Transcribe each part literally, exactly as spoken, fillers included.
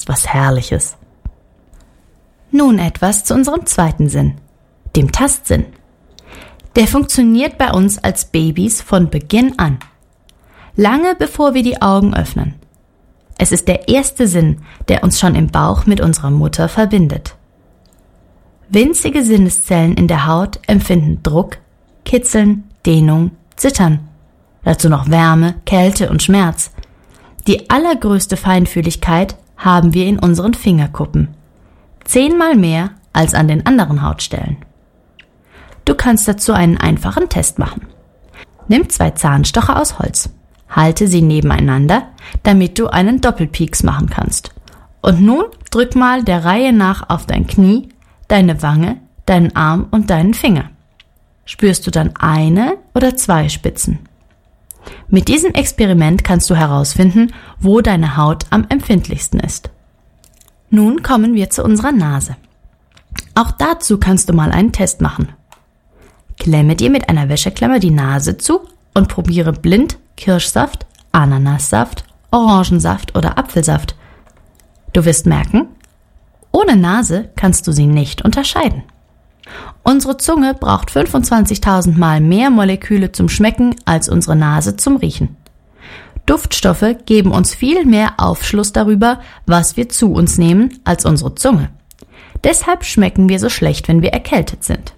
was Herrliches. Nun etwas zu unserem zweiten Sinn, dem Tastsinn. Der funktioniert bei uns als Babys von Beginn an. Lange bevor wir die Augen öffnen. Es ist der erste Sinn, der uns schon im Bauch mit unserer Mutter verbindet. Winzige Sinneszellen in der Haut empfinden Druck, Kitzeln, Dehnung, Zittern. Dazu noch Wärme, Kälte und Schmerz. Die allergrößte Feinfühligkeit haben wir in unseren Fingerkuppen. Zehnmal mehr als an den anderen Hautstellen. Du kannst dazu einen einfachen Test machen. Nimm zwei Zahnstocher aus Holz. Halte sie nebeneinander, damit du einen Doppelpieks machen kannst. Und nun drück mal der Reihe nach auf dein Knie, deine Wange, deinen Arm und deinen Finger. Spürst du dann eine oder zwei Spitzen? Mit diesem Experiment kannst du herausfinden, wo deine Haut am empfindlichsten ist. Nun kommen wir zu unserer Nase. Auch dazu kannst du mal einen Test machen. Klemme dir mit einer Wäscheklammer die Nase zu und probiere blind Kirschsaft, Ananassaft, Orangensaft oder Apfelsaft. Du wirst merken, ohne Nase kannst du sie nicht unterscheiden. Unsere Zunge braucht fünfundzwanzigtausend Mal mehr Moleküle zum Schmecken als unsere Nase zum Riechen. Duftstoffe geben uns viel mehr Aufschluss darüber, was wir zu uns nehmen, als unsere Zunge. Deshalb schmecken wir so schlecht, wenn wir erkältet sind.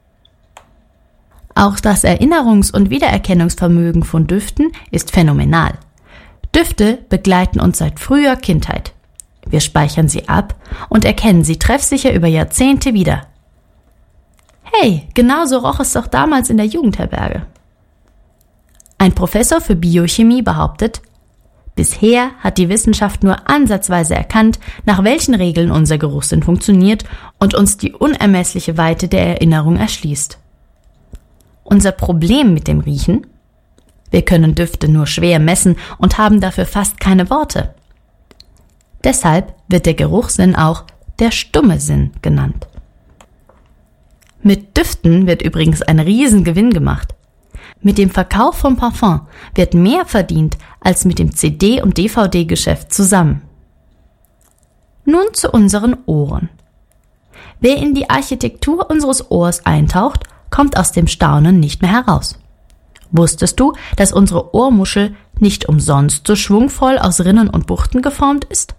Auch das Erinnerungs- und Wiedererkennungsvermögen von Düften ist phänomenal. Düfte begleiten uns seit früher Kindheit. Wir speichern sie ab und erkennen sie treffsicher über Jahrzehnte wieder. Hey, genauso roch es doch damals in der Jugendherberge. Ein Professor für Biochemie behauptet, bisher hat die Wissenschaft nur ansatzweise erkannt, nach welchen Regeln unser Geruchssinn funktioniert und uns die unermessliche Weite der Erinnerung erschließt. Unser Problem mit dem Riechen? Wir können Düfte nur schwer messen und haben dafür fast keine Worte. Deshalb wird der Geruchssinn auch der stumme Sinn genannt. Mit Düften wird übrigens ein Riesengewinn gemacht. Mit dem Verkauf von Parfum wird mehr verdient als mit dem C D- und D V D-Geschäft zusammen. Nun zu unseren Ohren. Wer in die Architektur unseres Ohrs eintaucht, kommt aus dem Staunen nicht mehr heraus. Wusstest du, dass unsere Ohrmuschel nicht umsonst so schwungvoll aus Rinnen und Buchten geformt ist?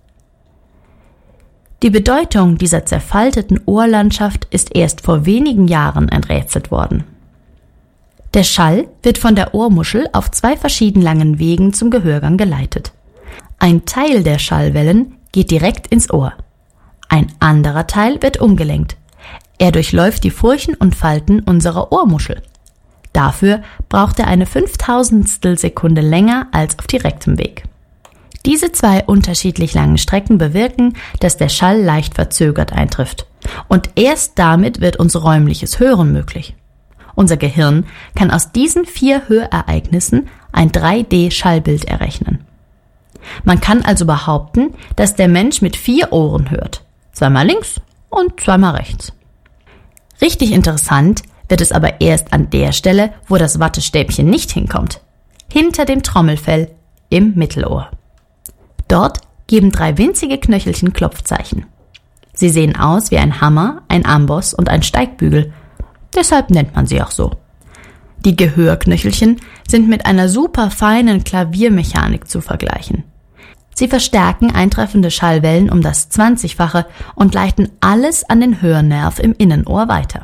Die Bedeutung dieser zerfalteten Ohrlandschaft ist erst vor wenigen Jahren enträtselt worden. Der Schall wird von der Ohrmuschel auf zwei verschieden langen Wegen zum Gehörgang geleitet. Ein Teil der Schallwellen geht direkt ins Ohr. Ein anderer Teil wird umgelenkt. Er durchläuft die Furchen und Falten unserer Ohrmuschel. Dafür braucht er eine Fünftausendstel Sekunde länger als auf direktem Weg. Diese zwei unterschiedlich langen Strecken bewirken, dass der Schall leicht verzögert eintrifft. Und erst damit wird uns räumliches Hören möglich. Unser Gehirn kann aus diesen vier Hörereignissen ein drei D-Schallbild errechnen. Man kann also behaupten, dass der Mensch mit vier Ohren hört. Zweimal links und zweimal rechts. Richtig interessant wird es aber erst an der Stelle, wo das Wattestäbchen nicht hinkommt. Hinter dem Trommelfell im Mittelohr. Dort geben drei winzige Knöchelchen Klopfzeichen. Sie sehen aus wie ein Hammer, ein Amboss und ein Steigbügel. Deshalb nennt man sie auch so. Die Gehörknöchelchen sind mit einer super feinen Klaviermechanik zu vergleichen. Sie verstärken eintreffende Schallwellen um das zwanzigfache und leiten alles an den Hörnerv im Innenohr weiter.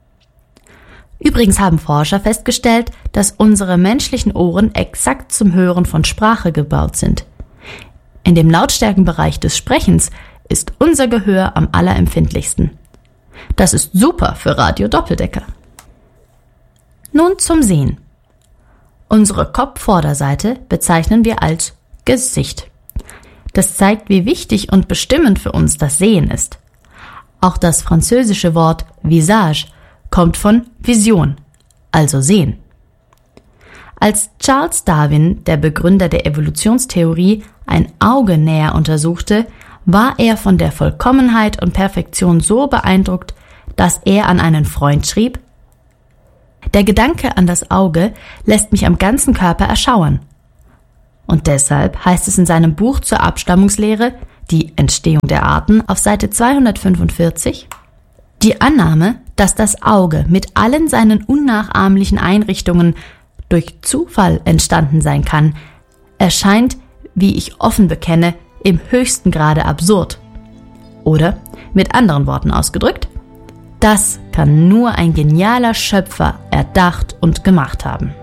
Übrigens haben Forscher festgestellt, dass unsere menschlichen Ohren exakt zum Hören von Sprache gebaut sind. In dem Lautstärkenbereich des Sprechens ist unser Gehör am allerempfindlichsten. Das ist super für Radio-Doppeldecker. Nun zum Sehen. Unsere Kopfvorderseite bezeichnen wir als Gesicht. Das zeigt, wie wichtig und bestimmend für uns das Sehen ist. Auch das französische Wort Visage kommt von Vision, also Sehen. Als Charles Darwin, der Begründer der Evolutionstheorie, ein Auge näher untersuchte, war er von der Vollkommenheit und Perfektion so beeindruckt, dass er an einen Freund schrieb: Der Gedanke an das Auge lässt mich am ganzen Körper erschauern. Und deshalb heißt es in seinem Buch zur Abstammungslehre, die Entstehung der Arten auf Seite zweihundertfünfundvierzig, die Annahme, dass das Auge mit allen seinen unnachahmlichen Einrichtungen durch Zufall entstanden sein kann, erscheint, wie ich offen bekenne, im höchsten Grade absurd. Oder, mit anderen Worten ausgedrückt, das kann nur ein genialer Schöpfer erdacht und gemacht haben.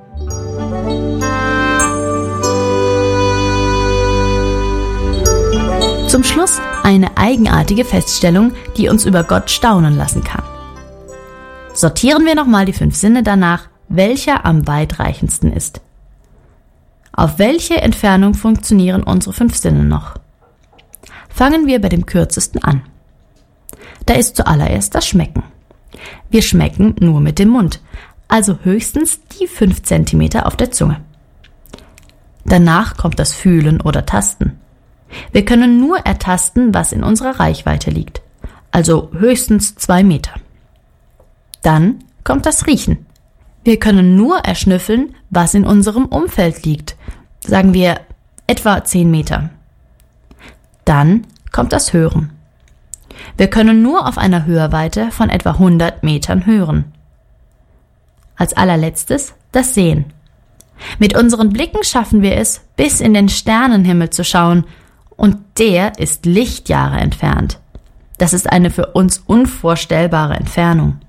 Zum Schluss eine eigenartige Feststellung, die uns über Gott staunen lassen kann. Sortieren wir nochmal die fünf Sinne danach, welcher am weitreichendsten ist. Auf welche Entfernung funktionieren unsere fünf Sinne noch? Fangen wir bei dem kürzesten an. Da ist zuallererst das Schmecken. Wir schmecken nur mit dem Mund, also höchstens die fünf Zentimeter auf der Zunge. Danach kommt das Fühlen oder Tasten. Wir können nur ertasten, was in unserer Reichweite liegt, also höchstens zwei Meter. Dann kommt das Riechen. Wir können nur erschnüffeln, was in unserem Umfeld liegt, sagen wir etwa zehn Meter. Dann kommt das Hören. Wir können nur auf einer Hörweite von etwa hundert Metern hören. Als allerletztes das Sehen. Mit unseren Blicken schaffen wir es, bis in den Sternenhimmel zu schauen, und der ist Lichtjahre entfernt. Das ist eine für uns unvorstellbare Entfernung.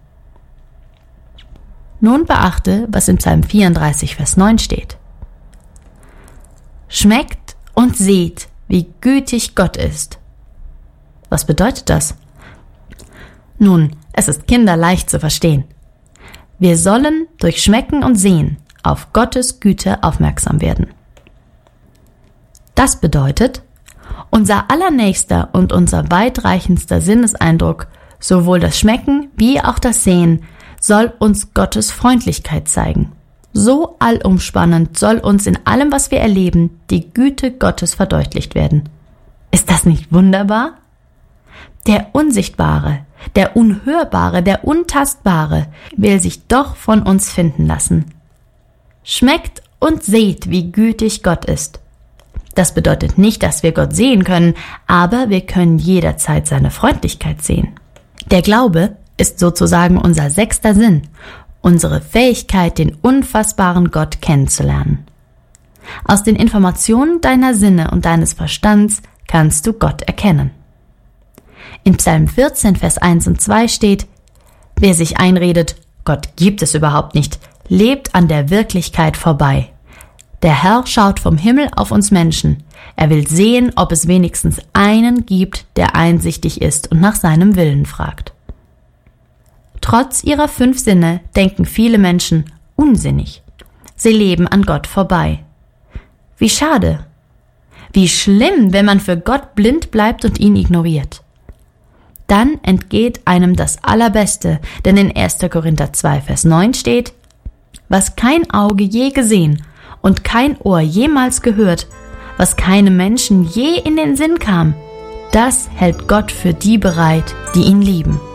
Nun beachte, was in Psalm vierunddreißig, Vers neun steht. Schmeckt und seht, wie gütig Gott ist. Was bedeutet das? Nun, es ist kinderleicht zu verstehen. Wir sollen durch Schmecken und Sehen auf Gottes Güte aufmerksam werden. Das bedeutet, unser allernächster und unser weitreichendster Sinneseindruck, sowohl das Schmecken wie auch das Sehen, soll uns Gottes Freundlichkeit zeigen. So allumspannend soll uns in allem, was wir erleben, die Güte Gottes verdeutlicht werden. Ist das nicht wunderbar? Der Unsichtbare, der Unhörbare, der Untastbare will sich doch von uns finden lassen. Schmeckt und seht, wie gütig Gott ist. Das bedeutet nicht, dass wir Gott sehen können, aber wir können jederzeit seine Freundlichkeit sehen. Der Glaube ist sozusagen unser sechster Sinn, unsere Fähigkeit, den unfassbaren Gott kennenzulernen. Aus den Informationen deiner Sinne und deines Verstands kannst du Gott erkennen. In Psalm vierzehn, Vers eins und zwei steht, wer sich einredet, Gott gibt es überhaupt nicht, lebt an der Wirklichkeit vorbei. Der Herr schaut vom Himmel auf uns Menschen. Er will sehen, ob es wenigstens einen gibt, der einsichtig ist und nach seinem Willen fragt. Trotz ihrer fünf Sinne denken viele Menschen unsinnig. Sie leben an Gott vorbei. Wie schade. Wie schlimm, wenn man für Gott blind bleibt und ihn ignoriert. Dann entgeht einem das Allerbeste, denn in erster Korinther zwei, Vers neun steht, was kein Auge je gesehen und kein Ohr jemals gehört, was keinem Menschen je in den Sinn kam, das hält Gott für die bereit, die ihn lieben.